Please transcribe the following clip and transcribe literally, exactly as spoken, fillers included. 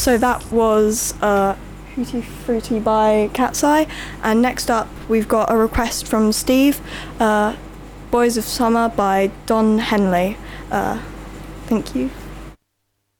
so that was uh, Hootie Fruity by Cat's Eye. And next up, we've got a request from Steve, uh, Boys of Summer by Don Henley. Uh, thank you.